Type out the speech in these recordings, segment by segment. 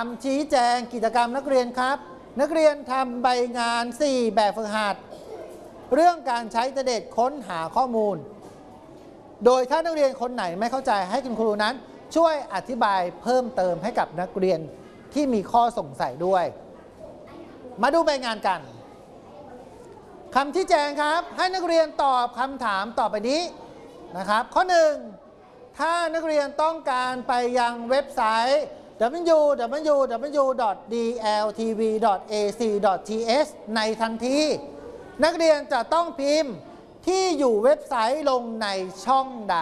ำชี้แจงกิจกรรมนักเรียนครับนักเรียนทำใบงาน 4 แบบฝึกหัดเรื่องการใช้อินเทอร์เน็ตค้นหาข้อมูลโดยถ้านักเรียนคนไหนไม่เข้าใจให้คุณครูนั้นช่วยอธิบายเพิ่มเติมให้กับนักเรียนที่มีข้อสงสัยด้วยมาดูใบงานกันคำชี้แจงครับให้นักเรียนตอบคำถามต่อไปนี้นะครับข้อ 1ถ้านักเรียนต้องการไปยังเว็บไซต์ www.dltv.ac.th ในทันทีนักเรียนจะต้องพิมพ์ที่อยู่เว็บไซต์ลงในช่องใด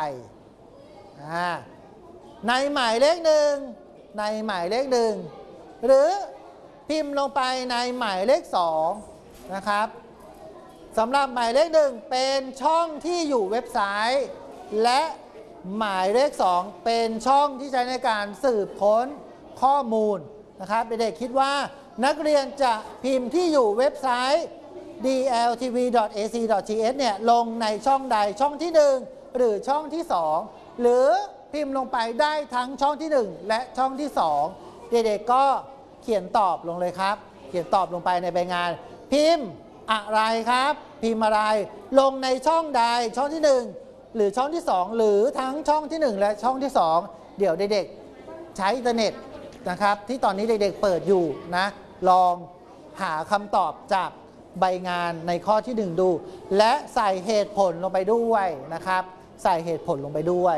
ในหมายเลขหนึ่งในหมายเลขหนึ่งหรือพิมพ์ลงไปในหมายเลข2นะครับสำหรับหมายเลขหนึ่งเป็นช่องที่อยู่เว็บไซต์และหมายเลข2เป็นช่องที่ใช้ในการสืบค้นข้อมูลนะครับเด็กๆคิดว่านักเรียนจะพิมพ์ที่อยู่เว็บไซต์ dltv.ac.th เนี่ยลงในช่องใดช่องที่1หรือช่องที่2หรือพิมพ์ลงไปได้ทั้งช่องที่1และช่องที่2เด็กๆก็เขียนตอบลงเลยครับเขียนตอบลงไปในใบงานพิมพ์อะไรครับพิมพ์อะไรลงในช่องใดช่องที่1หรือช่องที่2หรือทั้งช่องที่1และช่องที่2เดี๋ยวเด็กๆใช้อินเทอร์เน็ตนะครับที่ตอนนี้เด็กๆเปิดอยู่นะลองหาคำตอบจากใบงานในข้อที่1ดูและใส่เหตุผลลงไปด้วยนะครับใส่เหตุผลลงไปด้วย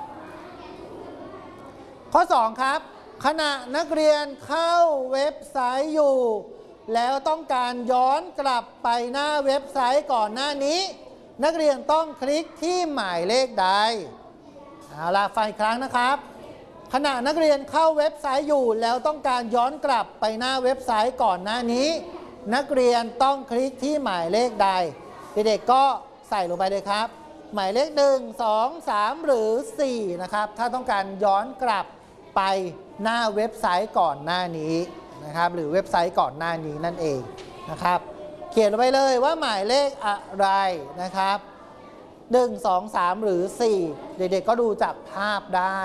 ข้อ2ครับขณะนักเรียนเข้าเว็บไซต์อยู่แล้วต้องการย้อนกลับไปหน้าเว็บไซต์ก่อนหน้านี้นักเรียนต้องคลิกที่หมายเลขใดเอาล่ะฟังอีกครั้งนะครับขณะนักเรียนเข้าเว็บไซต์อยู่แล้วต้องการย้อนกลับไปหน้าเว็บไซต์ก่อนหน้านี้นักเรียนต้องคลิกที่หมายเลขใดเด็กๆก็ใส่ลงไปเลยครับหมายเลข1 2 3หรือ4นะครับถ้าต้องการย้อนกลับไปหน้าเว็บไซต์ก่อนหน้านี้นะครับหรือเว็บไซต์ก่อนหน้านี้นั่นเองนะครับเขียนลงไปเลยว่าหมายเลขอะไรนะครับ1 2 3หรือ4เด็กๆก็ดูจากภาพได้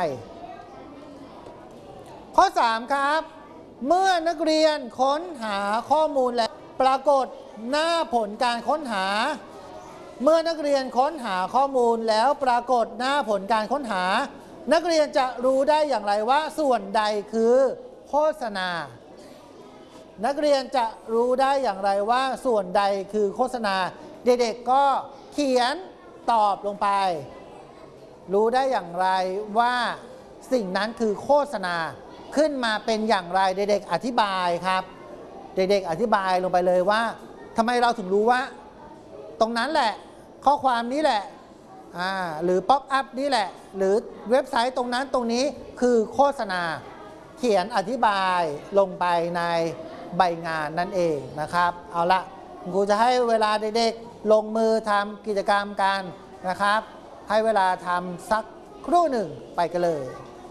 ข้อ3ครับเมื่อนักเรียนค้นหาข้อมูลแล้วปรากฏหน้าผลการค้นหาเมื่อนักเรียนค้นหาข้อมูลแล้วปรากฏหน้าผลการค้นหานักเรียนจะรู้ได้อย่างไรว่าส่วนใดคือโฆษณานักเรียนจะรู้ได้อย่างไรว่าส่วนใดคือโฆษณาเด็กๆก็เขียนตอบลงไปรู้ได้อย่างไรว่าสิ่งนั้นคือโฆษณาขึ้นมาเป็นอย่างไรเด็กๆอธิบายครับเด็กๆอธิบายลงไปเลยว่าทำไมเราถึงรู้ว่าตรงนั้นแหละข้อความนี้แหละหรือป๊อปอัพนี้แหละหรือเว็บไซต์ตรงนั้นตรงนี้คือโฆษณาเขียนอธิบายลงไปในใบงานนั่นเองนะครับเอาละครูจะให้เวลาเด็กๆลงมือทำกิจกรรมกันนะครับให้เวลาทำสักครู่หนึ่งไปกันเลย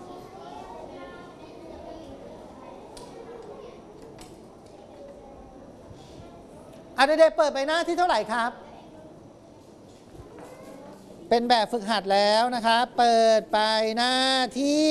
เด็กๆเปิดไปหน้าที่เท่าไหร่ครับเป็นแบบฝึกหัดแล้วนะครับเปิดไปหน้าที่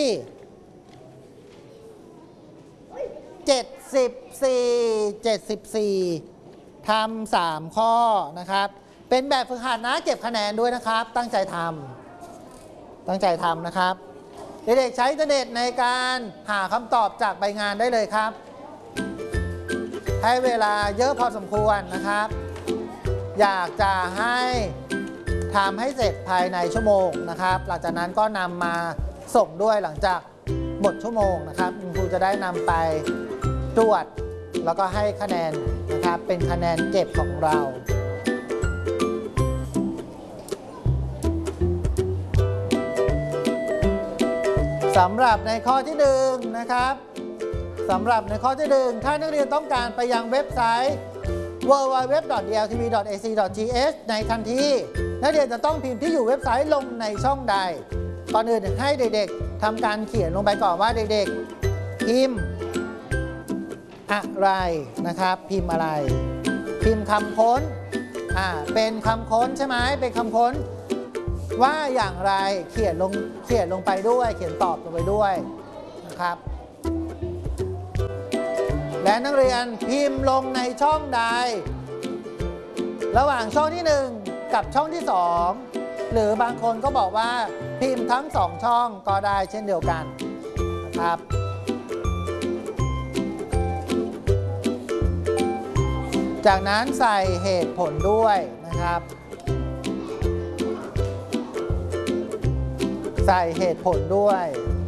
74ทำ3ข้อนะครับเป็นแบบฝึกหัดนะเก็บคะแนนด้วยนะครับตั้งใจทำนะครับเด็กๆใช้อินเทอร์เน็ตในการหาคำตอบจากใบงานได้เลยครับให้เวลาเยอะพอสมควรนะครับอยากจะให้ทำให้เสร็จภายในชั่วโมงนะครับหลังจากนั้นก็นำมาส่งด้วยหลังจากหมดชั่วโมงนะครับคุณครูจะได้นำไปตรวจแล้วก็ให้คะแนนนะครับเป็นคะแนนเก็บของเราสำหรับในข้อที่1นะครับสำหรับในข้อที่1ถ้านักเรียนต้องการไปยังเว็บไซต์ www.dltv.ac.th ในทันทีนักเรียนจะต้องพิมพ์ที่อยู่เว็บไซต์ลงในช่องใดก่อนอื่นให้เด็กๆทำการเขียนลงไปก่อนว่าเด็กๆพิมพ์อะไรนะครับพิมพ์อะไรพิมพ์คำค้นเป็นคำค้นใช่ไหมเป็นคำค้นว่าอย่างไรเขียนลงไปด้วยเขียนตอบลงไปด้วยนะครับและนักเรียนพิมพ์ลงในช่องใดระหว่างช่องที่ 1 กับช่องที่ 2 หรือบางคนก็บอกว่าพิมพ์ทั้ง2ช่องก็ได้เช่นเดียวกันนะครับจากนั้นใส่เหตุผลด้วยนะครับใส่เหตุผลด้วย